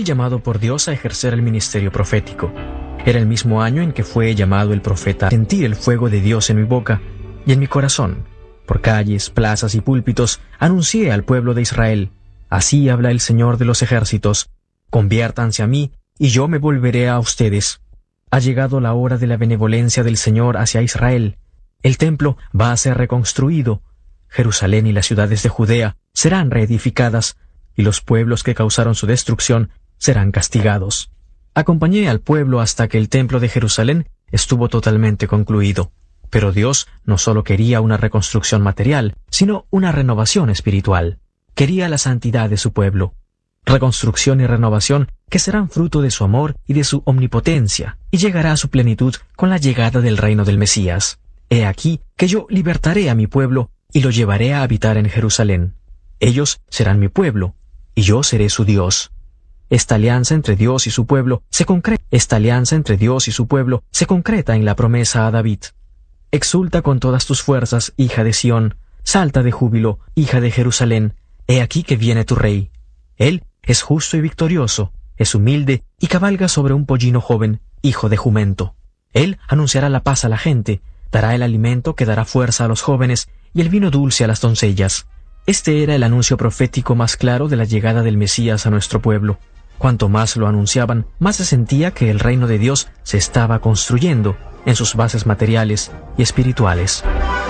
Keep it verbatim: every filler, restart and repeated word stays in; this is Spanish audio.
llamado por Dios a ejercer el ministerio profético. Era el mismo año en que fue llamado el profeta a sentir el fuego de Dios en mi boca y en mi corazón. Por calles, plazas y púlpitos anuncié al pueblo de Israel: así habla el Señor de los ejércitos, conviértanse a mí y yo me volveré a ustedes. Ha llegado la hora de la benevolencia del Señor hacia Israel. El templo va a ser reconstruido. Jerusalén y las ciudades de Judea serán reedificadas, y los pueblos que causaron su destrucción serán castigados. Acompañé al pueblo hasta que el templo de Jerusalén estuvo totalmente concluido. Pero Dios no solo quería una reconstrucción material, sino una renovación espiritual. Quería la santidad de su pueblo. Reconstrucción y renovación que serán fruto de su amor y de su omnipotencia, y llegará a su plenitud con la llegada del reino del Mesías. He aquí que yo libertaré a mi pueblo y lo llevaré a habitar en Jerusalén. Ellos serán mi pueblo, y yo seré su Dios. Esta alianza entre Dios y su pueblo se concreta. Esta alianza entre Dios y su pueblo se concreta en la promesa a David. Exulta con todas tus fuerzas, hija de Sión. Salta de júbilo, hija de Jerusalén. He aquí que viene tu rey. Él es justo y victorioso, es humilde y cabalga sobre un pollino joven, hijo de jumento. Él anunciará la paz a la gente, dará el alimento que dará fuerza a los jóvenes y el vino dulce a las doncellas. Este era el anuncio profético más claro de la llegada del Mesías a nuestro pueblo. Cuanto más lo anunciaban, más se sentía que el reino de Dios se estaba construyendo en sus bases materiales y espirituales.